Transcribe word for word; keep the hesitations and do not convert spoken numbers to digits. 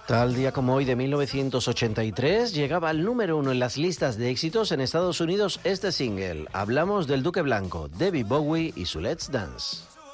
Tal día como hoy de mil novecientos ochenta y tres llegaba al número uno en las listas de éxitos en Estados Unidos este single. Hablamos del Duque Blanco, David Bowie y su Let's Dance.